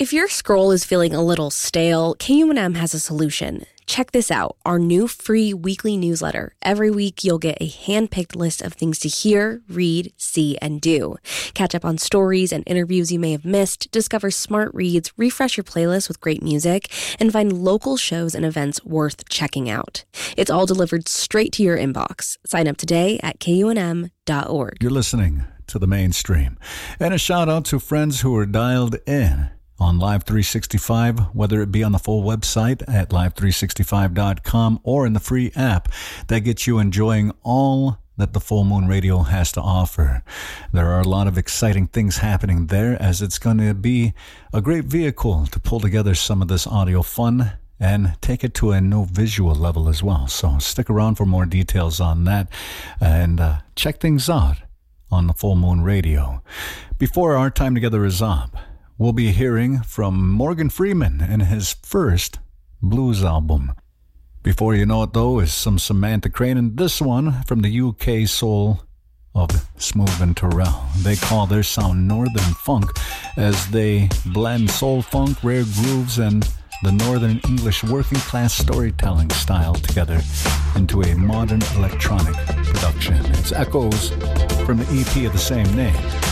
If your scroll is feeling a little stale, KUNM has a solution. Check this out, our new free weekly newsletter. Every week, you'll get a hand-picked list of things to hear, read, see, and do. Catch up on stories and interviews you may have missed, discover smart reads, refresh your playlist with great music, and find local shows and events worth checking out. It's all delivered straight to your inbox. Sign up today at KUNM.org. You're listening to The Mainstream. And a shout out to friends who are dialed in on Live 365, whether it be on the full website at live365.com or in the free app that gets you enjoying all that the Full Moon Radio has to offer. There are a lot of exciting things happening there, as it's going to be a great vehicle to pull together some of this audio fun and take it to a new visual level as well. So stick around for more details on that and check things out on the Full Moon Radio. Before our time together is up, we'll be hearing from Morgan Freeman in his first blues album. Before you know it, though, is some Samantha Crane, and this one from the UK soul of Smooth and Terrell. They call their sound Northern Funk, as they blend soul funk, rare grooves, and the Northern English working class storytelling style together into a modern electronic production. It's echoes from the EP of the same name.